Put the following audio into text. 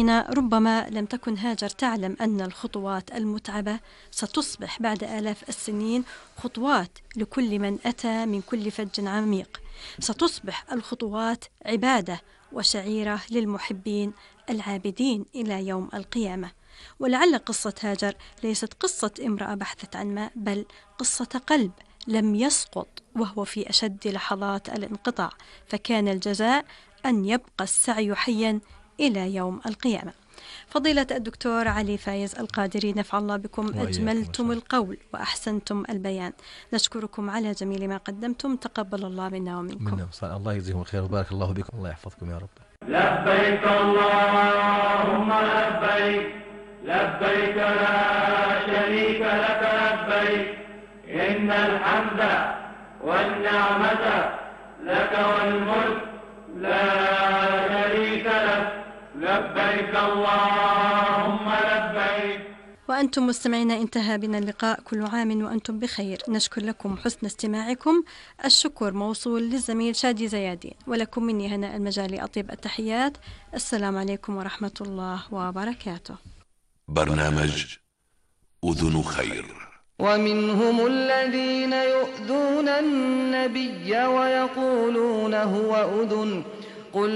مستمعينا، ربما لم تكن هاجر تعلم أن الخطوات المتعبة ستصبح بعد آلاف السنين خطوات لكل من أتى من كل فج عميق. ستصبح الخطوات عبادة وشعيرة للمحبين العابدين إلى يوم القيامة. ولعل قصة هاجر ليست قصة امرأة بحثت عن ماء، بل قصة قلب لم يسقط وهو في أشد لحظات الانقطاع، فكان الجزاء أن يبقى السعي حيا إلى يوم القيامة. فضيلة الدكتور علي فايز القادري، نفع الله بكم، أجملتم القول وأحسنتم البيان. نشكركم على جميل ما قدمتم، تقبل الله منا ومنكم. الله يجزيكم الخير وبارك الله بكم، الله يحفظكم يا رب. لبيك اللهم لبيك، لبيك لا شريك لك لبيك، إن الحمد والنعمة لك والملك لا شريك لك، لبيك اللهم لبيك. وأنتم مستمعين، انتهى بنا اللقاء، كل عام وأنتم بخير. نشكر لكم حسن استماعكم، الشكر موصول للزميل شادي زيادين، ولكم مني هنا المجالي أطيب التحيات. السلام عليكم ورحمة الله وبركاته. برنامج أذن خير. ومنهم الذين يؤذون النبي ويقولون هو أذن